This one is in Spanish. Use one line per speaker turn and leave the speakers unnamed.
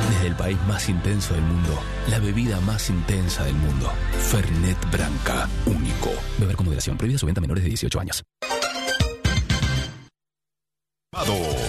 Desde el país más intenso del mundo, la bebida más intensa del mundo. Fernet Branca, único. Beber con moderación. Prohibida su venta a menores de 18 años.